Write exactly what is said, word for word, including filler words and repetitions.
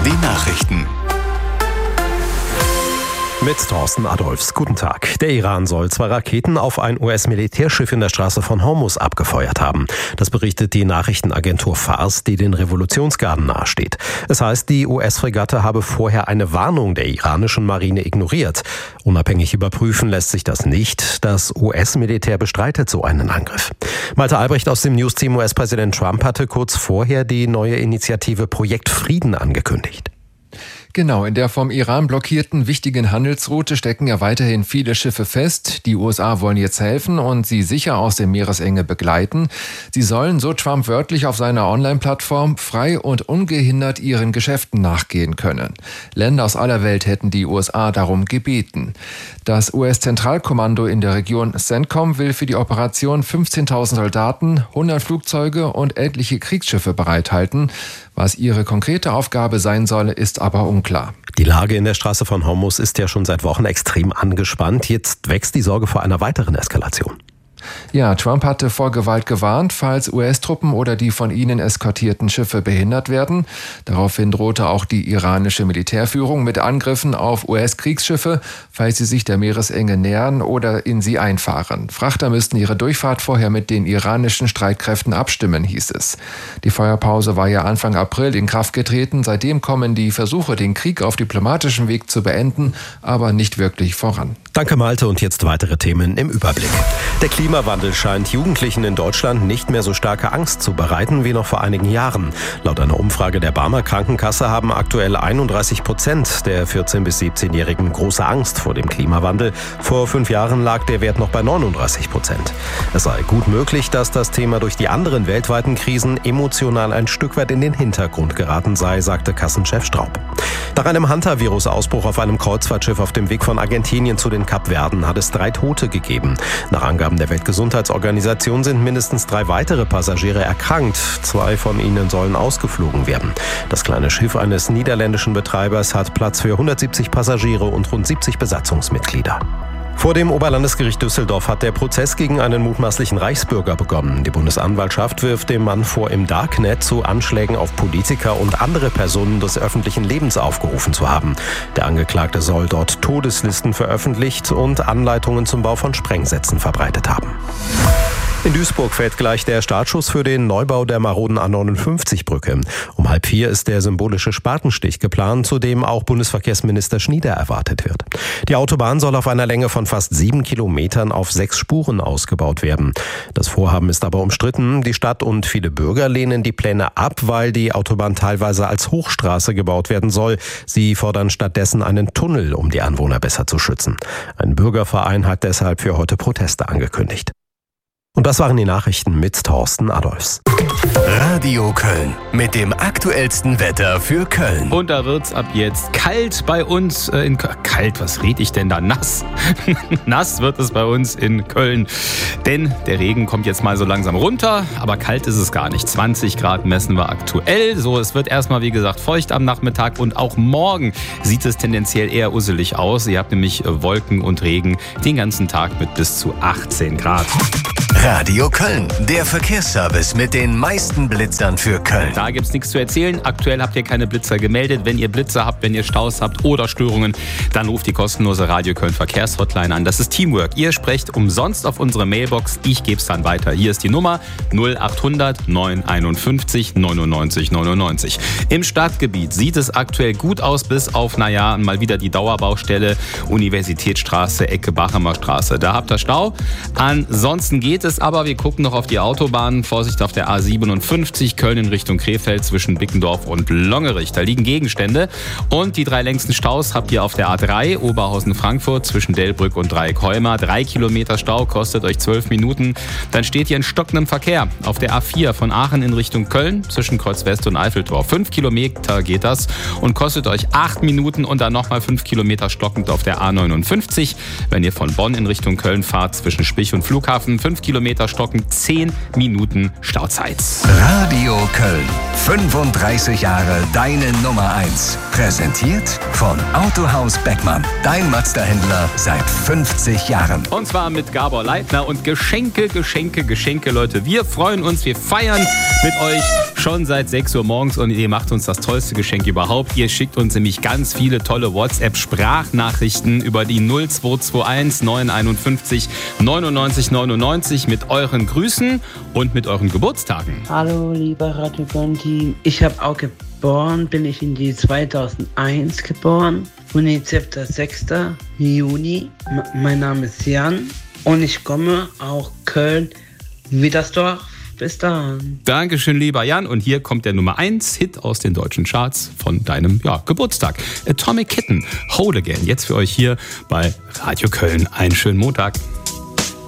Die Nachrichten. Mit Thorsten Adolfs. Guten Tag. Der Iran soll zwei Raketen auf ein U S-Militärschiff in der Straße von Hormuz abgefeuert haben. Das berichtet die Nachrichtenagentur Fars, die den Revolutionsgarden nahesteht. Es heißt, die U S-Fregatte habe vorher eine Warnung der iranischen Marine ignoriert. Unabhängig überprüfen lässt sich das nicht. Das U S-Militär bestreitet so einen Angriff. Malte Albrecht aus dem News-Team: U S-Präsident Trump hatte kurz vorher die neue Initiative Projekt Frieden angekündigt. Genau, in der vom Iran blockierten wichtigen Handelsroute stecken ja weiterhin viele Schiffe fest. Die U S A wollen jetzt helfen und sie sicher aus der Meeresenge begleiten. Sie sollen, so Trump wörtlich auf seiner Online-Plattform, frei und ungehindert ihren Geschäften nachgehen können. Länder aus aller Welt hätten die U S A darum gebeten. Das U S-Zentralkommando in der Region CENTCOM will für die Operation fünfzehntausend Soldaten, hundert Flugzeuge und etliche Kriegsschiffe bereithalten. Was ihre konkrete Aufgabe sein solle, ist aber unklar. Die Lage in der Straße von Hormuz ist ja schon seit Wochen extrem angespannt. Jetzt wächst die Sorge vor einer weiteren Eskalation. Ja, Trump hatte vor Gewalt gewarnt, falls U S-Truppen oder die von ihnen eskortierten Schiffe behindert werden. Daraufhin drohte auch die iranische Militärführung mit Angriffen auf U S-Kriegsschiffe, falls sie sich der Meeresenge nähern oder in sie einfahren. Frachter müssten ihre Durchfahrt vorher mit den iranischen Streitkräften abstimmen, hieß es. Die Feuerpause war ja Anfang April in Kraft getreten. Seitdem kommen die Versuche, den Krieg auf diplomatischem Weg zu beenden, aber nicht wirklich voran. Danke, Malte. Und jetzt weitere Themen im Überblick. Der Klimawandel scheint Jugendlichen in Deutschland nicht mehr so starke Angst zu bereiten wie noch vor einigen Jahren. Laut einer Umfrage der Barmer Krankenkasse haben aktuell einunddreißig Prozent der vierzehn- bis siebzehnjährigen große Angst vor dem Klimawandel. Vor fünf Jahren lag der Wert noch bei neununddreißig Prozent. Es sei gut möglich, dass das Thema durch die anderen weltweiten Krisen emotional ein Stück weit in den Hintergrund geraten sei, sagte Kassenchef Straub. Nach einem Hantavirus-Ausbruch auf einem Kreuzfahrtschiff auf dem Weg von Argentinien zu den Kapverden hat es drei Tote gegeben. Nach Angaben der Weltgesundheitsorganisation sind mindestens drei weitere Passagiere erkrankt. Zwei von ihnen sollen ausgeflogen werden. Das kleine Schiff eines niederländischen Betreibers hat Platz für hundertsiebzig Passagiere und rund siebzig Besatzungsmitglieder. Vor dem Oberlandesgericht Düsseldorf hat der Prozess gegen einen mutmaßlichen Reichsbürger begonnen. Die Bundesanwaltschaft wirft dem Mann vor, im Darknet zu Anschlägen auf Politiker und andere Personen des öffentlichen Lebens aufgerufen zu haben. Der Angeklagte soll dort Todeslisten veröffentlicht und Anleitungen zum Bau von Sprengsätzen verbreitet haben. In Duisburg fällt gleich der Startschuss für den Neubau der maroden A neunundfünfzig Brücke. Um halb vier ist der symbolische Spatenstich geplant, zu dem auch Bundesverkehrsminister Schnieder erwartet wird. Die Autobahn soll auf einer Länge von fast sieben Kilometern auf sechs Spuren ausgebaut werden. Das Vorhaben ist aber umstritten. Die Stadt und viele Bürger lehnen die Pläne ab, weil die Autobahn teilweise als Hochstraße gebaut werden soll. Sie fordern stattdessen einen Tunnel, um die Anwohner besser zu schützen. Ein Bürgerverein hat deshalb für heute Proteste angekündigt. Und das waren die Nachrichten mit Thorsten Adolfs. Radio Köln mit dem aktuellsten Wetter für Köln. Und da wird's ab jetzt kalt bei uns äh, in Köln. Kalt, was rede ich denn da? Nass. Nass wird es bei uns in Köln. Denn der Regen kommt jetzt mal so langsam runter, aber kalt ist es gar nicht. zwanzig Grad messen wir aktuell. So, es wird erstmal, wie gesagt, feucht am Nachmittag und auch morgen sieht es tendenziell eher usselig aus. Ihr habt nämlich Wolken und Regen den ganzen Tag mit bis zu achtzehn Grad. Radio Köln, der Verkehrsservice mit den meisten Blitzern für Köln. Da gibt's nichts zu erzählen. Aktuell habt ihr keine Blitzer gemeldet. Wenn ihr Blitzer habt, wenn ihr Staus habt oder Störungen, dann ruft die kostenlose Radio Köln Verkehrshotline an. Das ist Teamwork. Ihr sprecht umsonst auf unsere Mailbox. Ich gebe es dann weiter. Hier ist die Nummer null achthundert neunhunderteinundfünfzig neunundneunzig neunundneunzig. Im Stadtgebiet sieht es aktuell gut aus, bis auf, naja, mal wieder die Dauerbaustelle Universitätsstraße, Ecke Bachemer Straße. Da habt ihr Stau. Ansonsten geht es aber, wir gucken noch auf die Autobahnen. Vorsicht auf der A siebenundfünfzig, Köln in Richtung Krefeld zwischen Bickendorf und Longerich. Da liegen Gegenstände. Und die drei längsten Staus habt ihr auf der A drei, Oberhausen-Frankfurt zwischen Delbrück und Dreieck-Heuma. Drei Kilometer Stau, kostet euch zwölf Minuten. Dann steht ihr in stockendem Verkehr auf der A vier von Aachen in Richtung Köln zwischen Kreuz West und Eiffeltor. Fünf Kilometer geht das und kostet euch acht Minuten und dann nochmal fünf Kilometer stockend auf der A neunundfünfzig. Wenn ihr von Bonn in Richtung Köln fahrt zwischen Spich und Flughafen, fünf Kilometer stocken, zehn Minuten Stauzeit. Radio Köln. fünfunddreißig Jahre deine Nummer eins. Präsentiert von Autohaus Beckmann. Dein Mazda-Händler seit fünfzig Jahren. Und zwar mit Gabor Leitner und Geschenke, Geschenke, Geschenke, Leute. Wir freuen uns, wir feiern mit euch. schon seit sechs Uhr morgens und ihr macht uns das tollste Geschenk überhaupt. Ihr schickt uns nämlich ganz viele tolle WhatsApp-Sprachnachrichten über die null zwei zwei eins neun fünf eins neunundneunzig neunundneunzig mit euren Grüßen und mit euren Geburtstagen. Hallo, lieber Radio Köln-Team. Ich habe auch geboren, bin ich in die zweitausendeins geboren. UNICEF der sechsten Juni. M- mein Name ist Jan und ich komme auch Köln-Wiedersdorf. Bis dann. Dankeschön, lieber Jan. Und hier kommt der Nummer eins Hit aus den deutschen Charts von deinem ja, Geburtstag. Atomic Kitten, Hold Again. Jetzt für euch hier bei Radio Köln. Einen schönen Montag.